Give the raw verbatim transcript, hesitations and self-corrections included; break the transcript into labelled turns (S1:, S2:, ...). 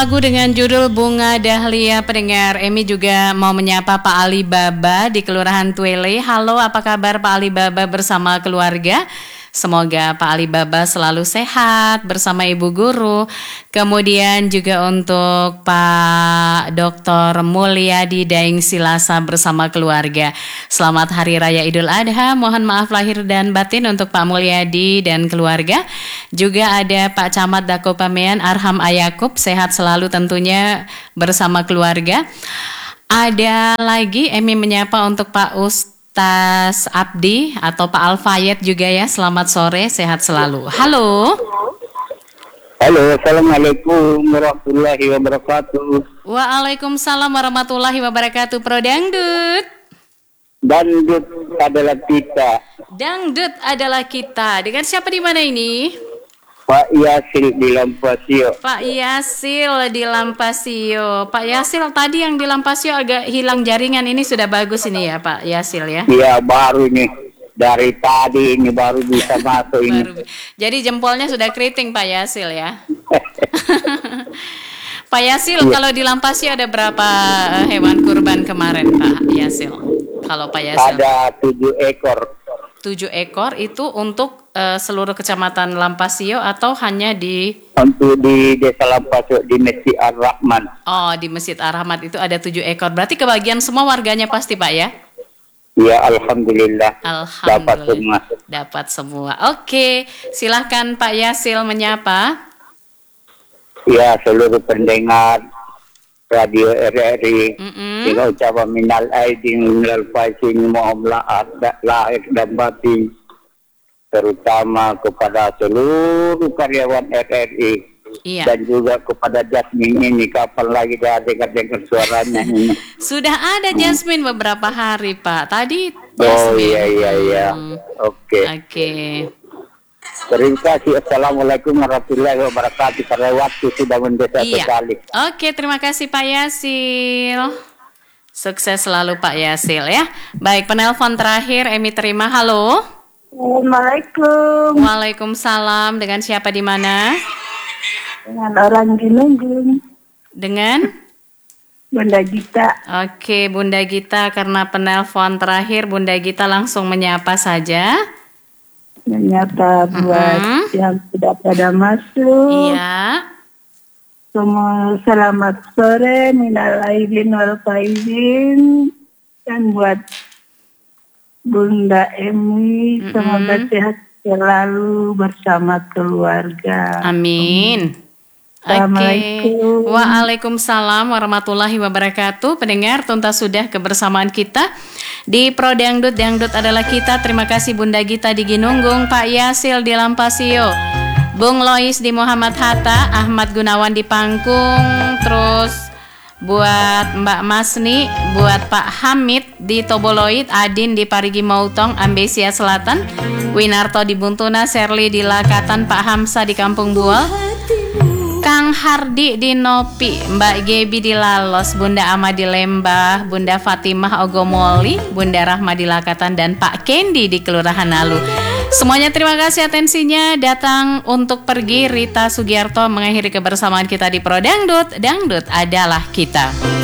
S1: Lagu dengan judul Bunga Dahlia. Pendengar, Emi juga mau menyapa Pak Ali Baba di Kelurahan Tuele. Halo, apa kabar Pak Ali Baba bersama keluarga? Semoga Pak Ali Baba selalu sehat bersama Ibu Guru. Kemudian juga untuk Pak doktor Mulyadi Daeng Silasa bersama keluarga. Selamat Hari Raya Idul Adha. Mohon maaf lahir dan batin untuk Pak Mulyadi dan keluarga. Juga ada Pak Camat Dakopamean Arham Ayakub, sehat selalu tentunya bersama keluarga. Ada lagi Emi menyapa untuk Pak Ustaz Tas Abdi atau Pak Alfayet juga ya. Selamat sore, sehat selalu. Halo.
S2: Halo, assalamualaikum warahmatullahi wabarakatuh.
S1: Waalaikumsalam warahmatullahi wabarakatuh. Pro Dangdut.
S2: Dangdut adalah kita.
S1: Dangdut adalah kita. Dengan siapa di mana ini?
S2: Pak Yasil di Lampasio.
S1: Pak Yasil di Lampasio. Pak Yasil, tadi yang di Lampasio agak hilang jaringan, ini sudah bagus ini ya Pak Yasil ya?
S2: Iya, baru nih. Dari tadi ini baru bisa masuk ini.
S1: Baru. Jadi jempolnya sudah keriting Pak Yasil ya? Pak Yasil, ya. Kalau di Lampasio ada berapa hewan kurban kemarin Pak Yasil? Kalau Pak Yasil?
S2: Ada tujuh ekor.
S1: Tujuh ekor itu untuk uh, seluruh kecamatan Lampasio atau hanya di?
S2: Untuk di Desa Lampasio di Masjid Ar-Rahman.
S1: Oh, di Masjid Ar-Rahman itu ada tujuh ekor. Berarti kebagian semua warganya pasti Pak ya?
S2: Ya, alhamdulillah.
S1: Alhamdulillah.
S2: Dapat semua.
S1: Dapat semua. Oke, silahkan Pak Yasil menyapa.
S2: Ya, seluruh pendengar Radio R R I,
S1: Mm-mm.
S2: dengan ucapan minal aidin minal faizin mohon lahir dan batin, terutama kepada seluruh karyawan R R I,
S1: iya.
S2: Dan juga kepada Jasmine ini, kapan lagi dia dengar-dengar suaranya ini.
S1: Sudah ada Jasmine beberapa hari Pak. Tadi
S2: Oh
S1: Jasmine.
S2: iya iya iya,
S1: Hmm.
S2: oke.
S1: Oke.
S2: Terima kasih. Assalamualaikum warahmatullahi wabarakatuh. Karena waktu sudah mendesak
S1: Iya.
S2: sekali.
S1: Oke, terima kasih Pak Yasil. Sukses selalu Pak Yasil ya. Baik, penelpon terakhir Emi terima. Halo.
S3: Assalamualaikum.
S1: Waalaikumsalam. Dengan siapa di mana?
S3: Dengan orang Ginunggung.
S1: Dengan
S3: Bunda Gita.
S1: Oke, Bunda Gita, karena penelpon terakhir Bunda Gita langsung menyapa saja.
S3: Menyapa buat
S1: Mm-hmm.
S3: yang sudah pada masuk.
S1: Iya.
S3: Semua selamat sore, minal aidin wal faizin. Dan buat Bunda Emi,
S1: Mm-mm.
S3: semoga sehat selalu bersama keluarga.
S1: Amin. Oke.
S3: Assalamualaikum.
S1: Waalaikumsalam warahmatullahi wabarakatuh. Pendengar, tuntas sudah kebersamaan kita di Pro Dangdut. Dangdut adalah kita. Terima kasih Bunda Gita di Ginunggung, Pak Yasil di Lampasio, Bung Lois di Muhammad Hatta, Ahmad Gunawan di Pangkung, terus buat Mbak Masni, buat Pak Hamid di Toboloid, Adin di Parigi Mautong, Ambesia Selatan, Winarto di Buntuna, Serli di Lakatan, Pak Hamsa di Kampung Buol, Kang Hardi di Nopi, Mbak Gebi di Lalos, Bunda Ama di Lembah, Bunda Fatimah Ogomoli, Bunda Rahma di Lakatan, dan Pak Kendi di Kelurahan Nalu. Semuanya terima kasih atensinya. Datang untuk pergi, Rita Sugiarto mengakhiri kebersamaan kita di Pro Dangdut. Dangdut adalah kita.